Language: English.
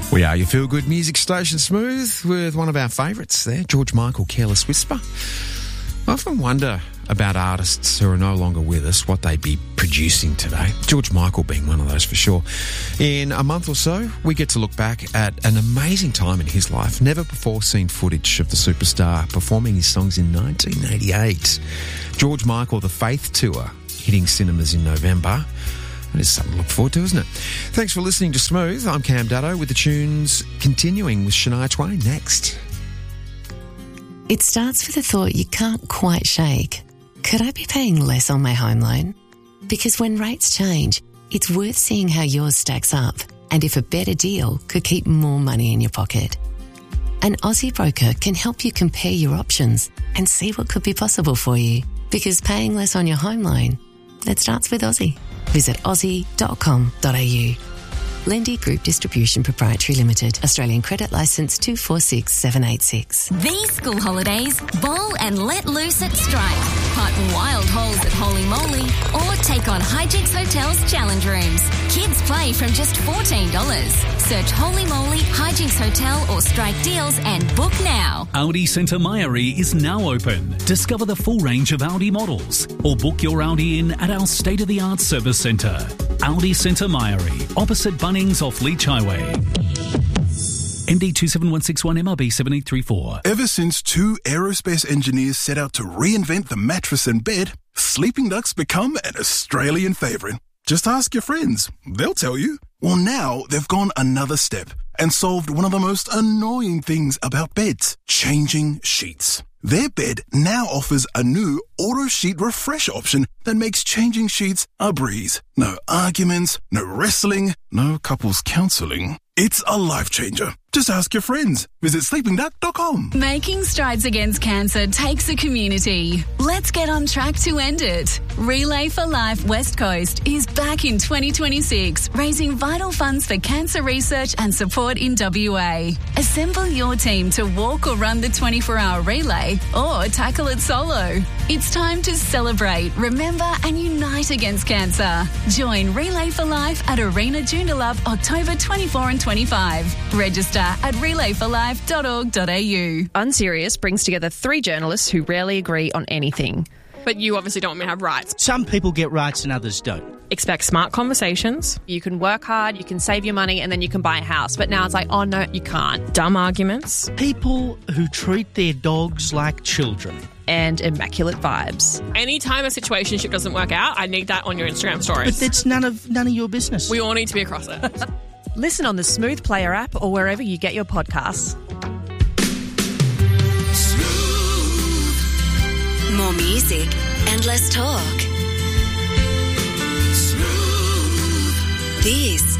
We are your feel-good music station, Smooth, with one of our favourites there, George Michael, Careless Whisper. I often wonder about artists who are no longer with us, what they'd be producing today. George Michael being one of those for sure. In a month or so, we get to look back at an amazing time in his life. Never before seen footage of the superstar performing his songs in 1988. George Michael, The Faith Tour, hitting cinemas in November. And it's something to look forward to, isn't it? Thanks for listening to Smooth. I'm Cam Dutto with the tunes continuing with Shania Twain next. It starts with a thought you can't quite shake. Could I be paying less on my home loan? Because when rates change, it's worth seeing how yours stacks up and if a better deal could keep more money in your pocket. An Aussie broker can help you compare your options and see what could be possible for you. Because paying less on your home loan, it starts with Aussie. Visit aussie.com.au. Lendi Group Distribution Proprietary Limited. Australian Credit Licence 246786. These school holidays, bowl and let loose at Strike. Hunt wild holes at Holy Moly or take on Hijinks Hotel's challenge rooms. Kids play from just $14. Search Holy Moly, Hijinks Hotel or Strike deals and book now. Audi Centre Mairie is now open. Discover the full range of Audi models or book your Audi in at our state-of-the-art service centre. Audi Centre Mairie, opposite Bunnings off Leach Highway. MD 27161 MRB 7834. Ever since two aerospace engineers set out to reinvent the mattress and bed, Sleeping Duck's become an Australian favourite. Just ask your friends. They'll tell you. Well, now they've gone another step and solved one of the most annoying things about beds, changing sheets. Their bed now offers a new auto sheet refresh option that makes changing sheets a breeze. No arguments, no wrestling, no couples counselling. It's a life changer. Just ask your friends. Visit sleepingduck.com. Making strides against cancer takes a community. Let's get on track to end it. Relay for Life West Coast is back in 2026, raising vital funds for cancer research and support in WA. Assemble your team to walk or run the 24-hour relay or tackle it solo. It's time to celebrate, remember and unite against cancer. Join Relay for Life at Arena Joondalup October 24 and 25. Register at relayforlife.org.au. Unserious brings together three journalists who rarely agree on anything. But you obviously don't want me to have rights. Some people get rights and others don't. Expect smart conversations. You can work hard, you can save your money, and then you can buy a house. But now it's like, oh no, you can't. Dumb arguments. People who treat their dogs like children. And immaculate vibes. Anytime a situationship doesn't work out, I need that on your Instagram stories. But that's none of your business. We all need to be across it. Listen on the Smooth Player app or wherever you get your podcasts. More music and less talk. This